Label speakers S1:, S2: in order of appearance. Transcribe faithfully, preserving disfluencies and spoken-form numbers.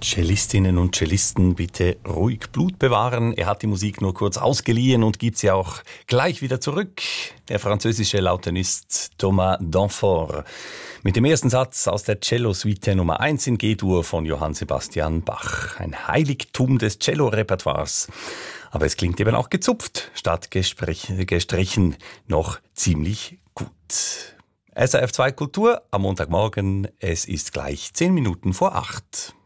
S1: Cellistinnen und Cellisten, bitte ruhig Blut bewahren. Er hat die Musik nur kurz ausgeliehen und gibt sie auch gleich wieder zurück. Der französische Lautenist Thomas Danforth mit dem ersten Satz aus der Cello-Suite Nummer eins in G-Dur von Johann Sebastian Bach. Ein Heiligtum des Cello-Repertoires. Aber es klingt eben auch gezupft statt gestrichen noch ziemlich gut. S R F zwei Kultur am Montagmorgen. Es ist gleich zehn Minuten vor acht.